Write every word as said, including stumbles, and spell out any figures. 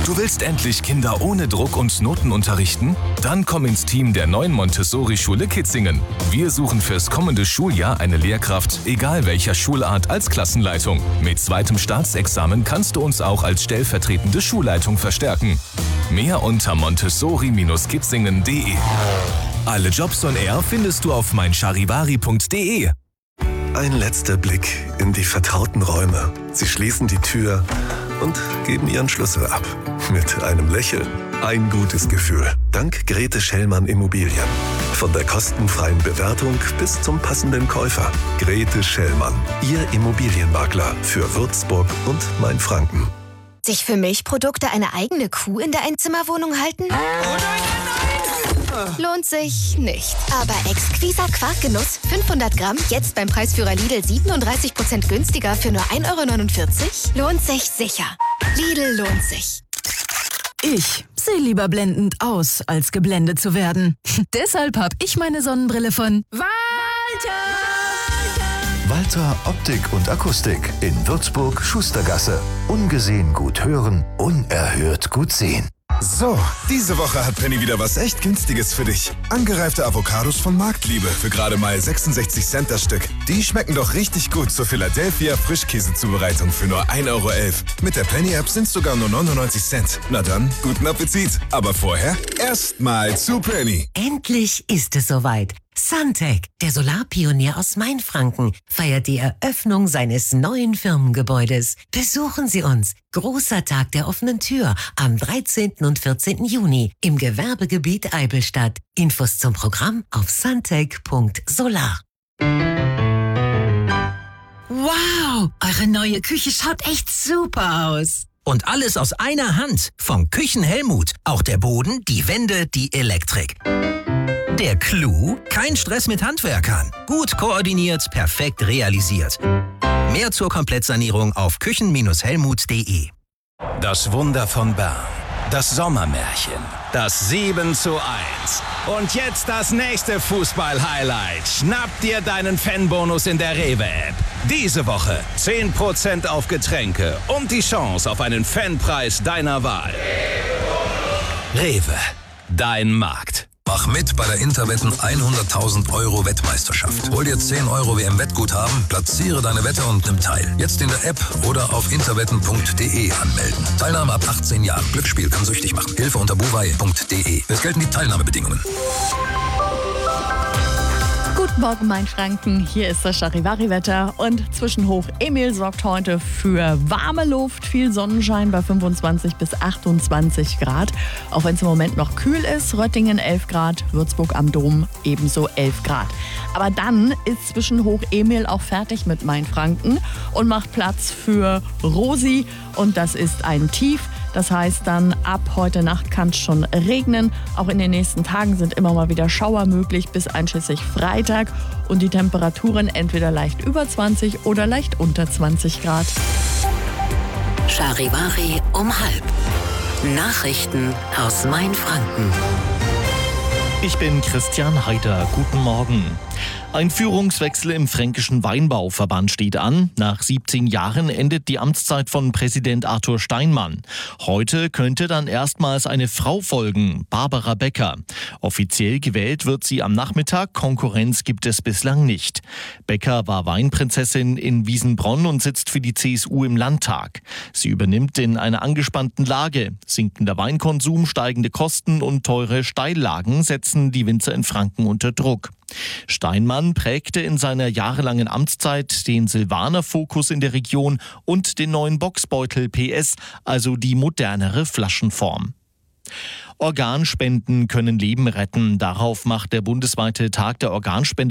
Du willst endlich Kinder ohne Druck und Noten unterrichten? Dann komm ins Team der neuen Montessori-Schule Kitzingen. Wir suchen fürs kommende Schuljahr eine Lehrkraft, egal welcher Schulart, als Klassenleitung. Mit zweitem Staatsexamen kannst du uns auch als stellvertretende Schulleitung verstärken. Mehr unter montessori Bindestrich kitzingen punkt de. Alle Jobs on Air findest du auf mein charivari punkt de. Ein letzter Blick in die vertrauten Räume. Sie schließen die Tür und geben ihren Schlüssel ab. Mit einem Lächeln. Ein gutes Gefühl. Dank Grete Schellmann Immobilien. Von der kostenfreien Bewertung bis zum passenden Käufer. Grete Schellmann. Ihr Immobilienmakler für Würzburg und Mainfranken. Sich für Milchprodukte eine eigene Kuh in der Einzimmerwohnung halten? Oh nein, nein, nein! Lohnt sich nicht. Aber Exquisa Quarkgenuss fünfhundert Gramm, jetzt beim Preisführer Lidl siebenunddreißig Prozent günstiger für nur ein Euro neunundvierzig? Lohnt sich sicher. Lidl lohnt sich. Ich sehe lieber blendend aus, als geblendet zu werden. Deshalb habe ich meine Sonnenbrille von Walter. Walter Optik und Akustik in Würzburg Schustergasse. Ungesehen gut hören, unerhört gut sehen. So, diese Woche hat Penny wieder was echt Günstiges für dich. Angereifte Avocados von Marktliebe für gerade mal sechsundsechzig Cent das Stück. Die schmecken doch richtig gut zur Philadelphia Frischkäsezubereitung für nur ein Euro elf. Mit der Penny-App sind es sogar nur neunundneunzig Cent. Na dann, guten Appetit. Aber vorher erstmal zu Penny. Endlich ist es soweit. Suntech, der Solarpionier aus Mainfranken, feiert die Eröffnung seines neuen Firmengebäudes. Besuchen Sie uns. Großer Tag der offenen Tür am dreizehnten und vierzehnten Juni im Gewerbegebiet Eibelstadt. Infos zum Programm auf suntech punkt solar. Wow, eure neue Küche schaut echt super aus. Und alles aus einer Hand. Vom Küchenhelmut. Auch der Boden, die Wände, die Elektrik. Der Clou? Kein Stress mit Handwerkern. Gut koordiniert, perfekt realisiert. Mehr zur Komplettsanierung auf küchen helmut punkt de. Das Wunder von Bern. Das Sommermärchen. Das sieben zu eins. Und jetzt das nächste Fußball-Highlight. Schnapp dir deinen Fanbonus in der Rewe-App. Diese Woche zehn Prozent auf Getränke und die Chance auf einen Fanpreis deiner Wahl. Rewe. Dein Markt. Mach mit bei der Interwetten hunderttausend Euro Wettmeisterschaft. Hol dir zehn Euro W M-Wettguthaben, platziere deine Wette und nimm teil. Jetzt in der App oder auf interwetten punkt de anmelden. Teilnahme ab achtzehn Jahren. Glücksspiel kann süchtig machen. Hilfe unter buwei punkt de. Es gelten die Teilnahmebedingungen. Guten Morgen, Mainfranken. Hier ist das Charivari-Wetter. Und Zwischenhoch Emil sorgt heute für warme Luft, viel Sonnenschein bei fünfundzwanzig bis achtundzwanzig Grad. Auch wenn es im Moment noch kühl ist. Röttingen elf Grad, Würzburg am Dom ebenso elf Grad. Aber dann ist Zwischenhoch Emil auch fertig mit Mainfranken und macht Platz für Rosi. Und das ist ein Tief. Das heißt dann, ab heute Nacht kann es schon regnen. Auch in den nächsten Tagen sind immer mal wieder Schauer möglich bis einschließlich Freitag. Und die Temperaturen entweder leicht über zwanzig oder leicht unter zwanzig Grad. Charivari um halb. Nachrichten aus Mainfranken. Ich bin Christian Heider. Guten Morgen. Ein Führungswechsel im Fränkischen Weinbauverband steht an. Nach siebzehn Jahren endet die Amtszeit von Präsident Arthur Steinmann. Heute könnte dann erstmals eine Frau folgen, Barbara Becker. Offiziell gewählt wird sie am Nachmittag, Konkurrenz gibt es bislang nicht. Becker war Weinprinzessin in Wiesenbronn und sitzt für die C S U im Landtag. Sie übernimmt in einer angespannten Lage. Sinkender Weinkonsum, steigende Kosten und teure Steillagen setzen die Winzer in Franken unter Druck. Steinmann prägte in seiner jahrelangen Amtszeit den Silvaner-Fokus in der Region und den neuen Boxbeutel P S, also die modernere Flaschenform. Organspenden können Leben retten. Darauf macht der bundesweite Tag der Organspende